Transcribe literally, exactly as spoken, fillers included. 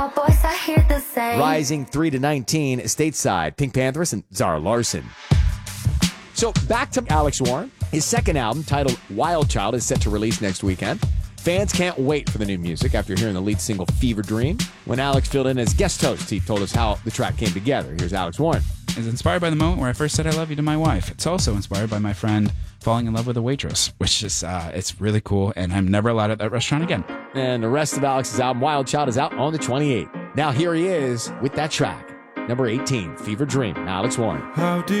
Boys, I hear the same. Rising three to nineteen, Stateside, Pink Panthers and Zara Larsson. So back to Alex Warren. His second album, titled Wild Child, is set to release next weekend. Fans can't wait for the new music after hearing the lead single, Fever Dream. When Alex filled in as guest host, he told us how the track came together. Here's Alex Warren. It's inspired by the moment where I first said I love you to my wife. It's also inspired by my friend falling in love with a waitress, which is, uh, it's really cool, and I'm never allowed at that restaurant again. And the rest of Alex's album, Wild Child, is out on the twenty-eighth. Now here he is with that track, number eighteen, Fever Dream, Alex Warren. How deep